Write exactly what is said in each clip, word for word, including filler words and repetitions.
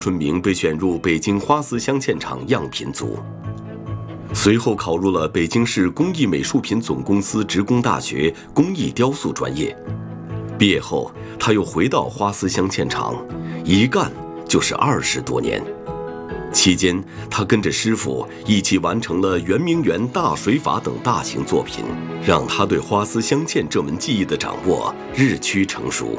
春明被选入北京花丝镶嵌厂样品组，随后考入了北京市工艺美术品总公司职工大学工艺雕塑专业。毕业后，他又回到花丝镶嵌厂，一干就是二十多年。期间，他跟着师傅一起完成了圆明园大水法等大型作品，让他对花丝镶嵌这门技艺的掌握日趋成熟。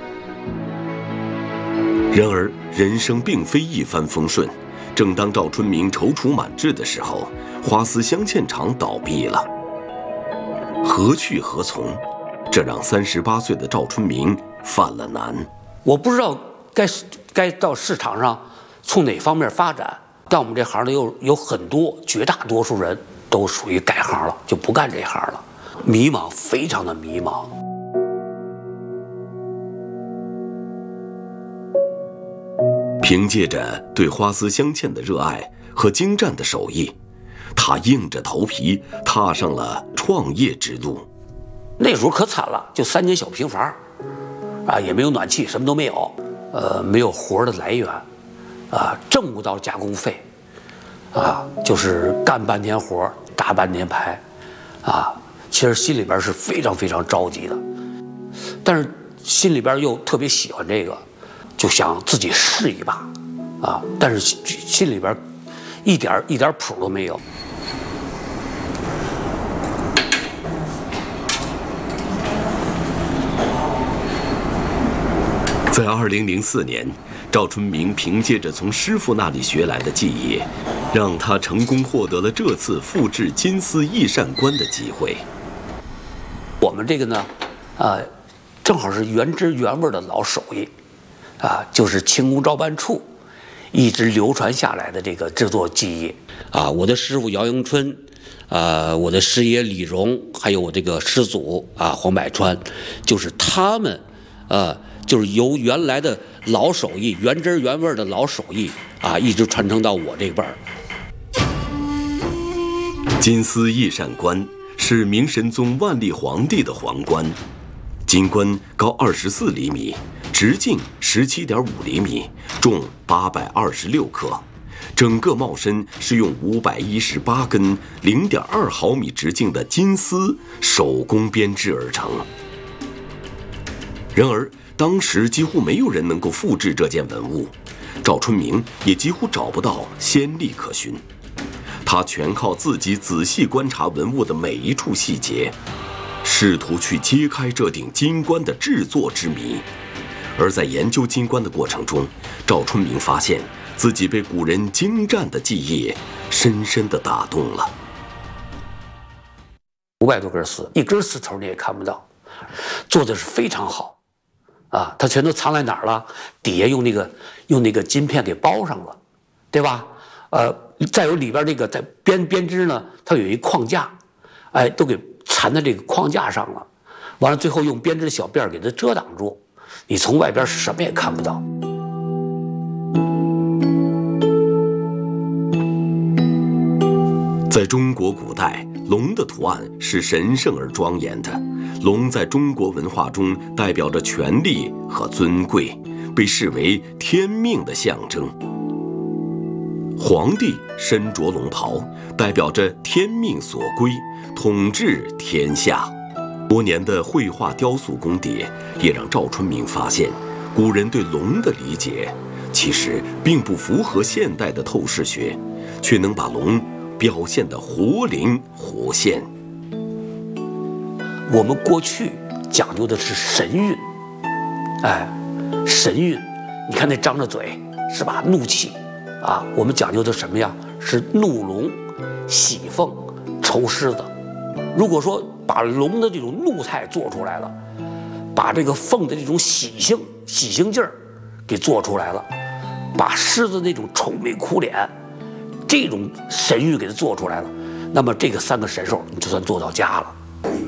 然而，人生并非一帆风顺。正当赵春明踌躇满志的时候，花丝镶嵌厂倒闭了。何去何从？这让三十八岁的赵春明犯了难。 我不知道该该到市场上从哪方面发展。但我们这行里有有很多，绝大多数人都属于改行了，就不干这行了，迷茫，非常的迷茫。 凭借着对花丝镶嵌的热爱和精湛的手艺，他硬着头皮踏上了创业之路。 那时候可惨了，就三间小平房，啊，也没有暖气，什么都没有，呃，没有活的来源，啊，挣不到加工费，啊，就是干半天活，打半天牌，啊，其实心里边是非常非常着急的，但是心里边又特别喜欢这个。就想自己试一把，啊！但是心里边一点一点谱都没有。 在二零零四年，赵春明凭借着从师傅那里学来的技艺，让他成功获得了这次复制金丝翼扇冠的机会。 我们这个呢，啊，正好是原汁原味的老手艺。啊，就是清宫照办处一直流传下来的这个制作技艺啊，我的师傅姚迎春，啊，我的师爷李荣，还有我这个师祖啊黄百川，就是他们，呃，就是由原来的老手艺、原汁原味的老手艺啊，一直传承到我这辈儿。 金丝翼扇冠是明神宗万历皇帝的皇冠，金冠高二十四厘米。直径十七点五厘米，重八百二十六克，整个帽身是用五百一十八根零点二毫米直径的金丝手工编织而成。然而，当时几乎没有人能够复制这件文物，赵春明也几乎找不到先例可循。他全靠自己仔细观察文物的每一处细节，试图去揭开这顶金冠的制作之谜。而在研究金冠的过程中，赵春明发现自己被古人精湛的技艺深深地打动了。 五百多根丝，一根丝头你也看不到，做的是非常好，啊，它全都藏在哪儿了？底下用那个用那个金片给包上了，对吧？呃，再有里边这个在编编织呢，它有一框架，哎，都给缠在这个框架上了，完了最后用编织的小辫给它遮挡住。你从外边什么也看不到。 在中国古代，龙的图案是神圣而庄严的。龙在中国文化中代表着权力和尊贵，被视为天命的象征。皇帝身着龙袍，代表着天命所归，统治天下。多年的绘画雕塑功底也让赵春明发现，古人对龙的理解其实并不符合现代的透视学，却能把龙表现得活灵活现。 我们过去讲究的是神韵，哎，神韵，你看那张着嘴是吧？怒气啊，我们讲究的什么呀？是怒龙、喜凤、抽狮子。如果说把龙的这种怒态做出来了，把这个凤的这种喜庆喜庆劲儿给做出来了，把狮子那种愁眉苦脸这种神韵给它做出来了，那么这个三个神兽你就算做到家了。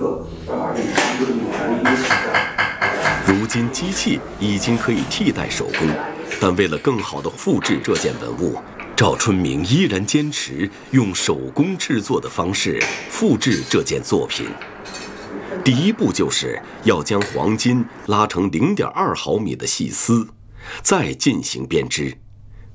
如今机器已经可以替代手工，但为了更好地复制这件文物，赵春明依然坚持用手工制作的方式复制这件作品。第一步就是要将黄金拉成零点二毫米的细丝，再进行编织。